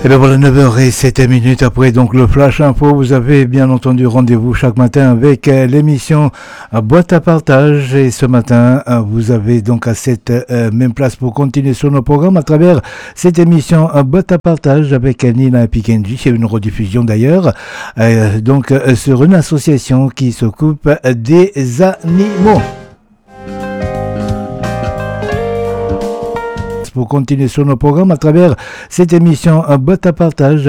Et bien voilà, 9h07 après donc le Flash Info, vous avez bien entendu rendez-vous chaque matin avec l'émission Boîte à partage. Et ce matin, vous avez donc à cette même place pour continuer sur nos programmes à travers cette émission Boîte à partage avec Nina et Pikenji. C'est une rediffusion d'ailleurs, donc sur une association qui s'occupe des animaux. Pour continuer sur nos programmes à travers cette émission Boîte à partage